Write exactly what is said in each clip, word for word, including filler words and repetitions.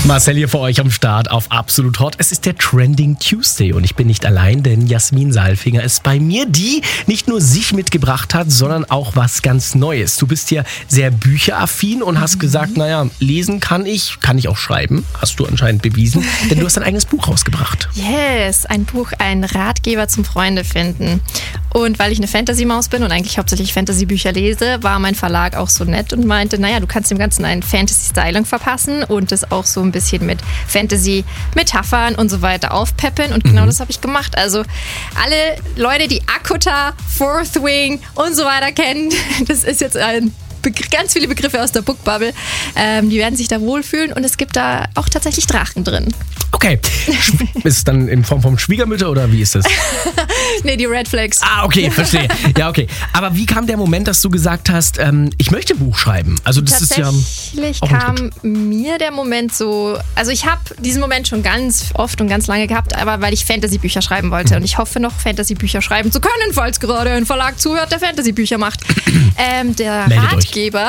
Marcel hier für euch am Start auf Absolut Hot. Es ist der Trending Tuesday und ich bin nicht allein, denn Jasmin Saalfinger ist bei mir, die nicht nur sich mitgebracht hat, sondern auch was ganz Neues. Du bist ja sehr bücheraffin und hast gesagt, naja, lesen kann ich, kann ich auch schreiben. Hast du anscheinend bewiesen, denn du hast ein eigenes Buch rausgebracht. Yes, ein Buch, ein Ratgeber zum Freunde finden. Und weil ich eine Fantasy-Maus bin und eigentlich hauptsächlich Fantasy-Bücher lese, war mein Verlag auch so nett und meinte, naja, du kannst dem Ganzen einen Fantasy-Styling verpassen und das auch so ein bisschen mit Fantasy-Metaphern und so weiter aufpeppeln. Und genau mhm. das habe ich gemacht. Also alle Leute, die Akuta, Fourth Wing und so weiter kennen, das ist jetzt ein Begr- ganz viele Begriffe aus der Bookbubble, ähm, die werden sich da wohlfühlen und es gibt da auch tatsächlich Drachen drin. Okay. Ist es dann in Form von Schwiegermütter oder wie ist das? Nee, die Red Flags. Ah, okay, verstehe. Ja, okay. Aber wie kam der Moment, dass du gesagt hast, ähm, ich möchte ein Buch schreiben? Also das ist ja Tatsächlich kam mir der Moment so, also ich habe diesen Moment schon ganz oft und ganz lange gehabt, aber weil ich Fantasy-Bücher schreiben wollte mhm. und ich hoffe noch Fantasy-Bücher schreiben zu können, falls gerade ein Verlag zuhört, der Fantasy-Bücher macht. ähm, der Meldet Ratgeber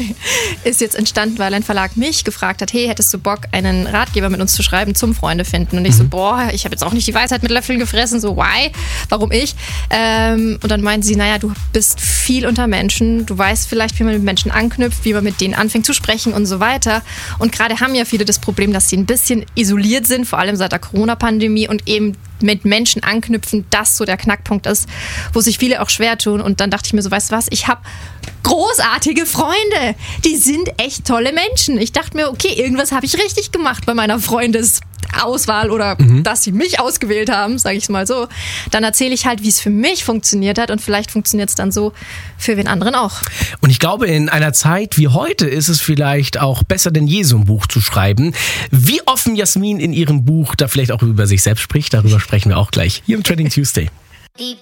ist jetzt entstanden, weil ein Verlag mich gefragt hat, hey, hättest du Bock, einen Ratgeber mit uns zu schreiben zum Freunde finden? Und ich mhm. so, boah, ich habe jetzt auch nicht die Weisheit mit Löffeln gefressen, so why? Warum ich? Ähm, und dann meinten sie, naja, du bist viel unter Menschen, du weißt vielleicht, wie man mit Menschen anknüpft, wie man mit denen anfängt zu sprechen und so weiter. Und gerade haben ja viele das Problem, dass sie ein bisschen isoliert sind, vor allem seit der Corona-Pandemie und eben mit Menschen anknüpfen, das so der Knackpunkt ist, wo sich viele auch schwer tun. Und dann dachte ich mir so, weißt du was, ich habe großartige Freunde, die sind echt tolle Menschen. Ich dachte mir, okay, irgendwas habe ich richtig gemacht bei meiner Freundesauswahl oder mhm. dass sie mich ausgewählt haben, sage ich es mal so. Dann erzähle ich halt, wie es für mich funktioniert hat und vielleicht funktioniert es dann so für wen anderen auch. Und ich glaube, in einer Zeit wie heute ist es vielleicht auch besser denn je, so ein Buch zu schreiben. Wie offen Jasmin in ihrem Buch da vielleicht auch über sich selbst spricht, darüber sprechen wir auch gleich hier im Trending Tuesday. Deep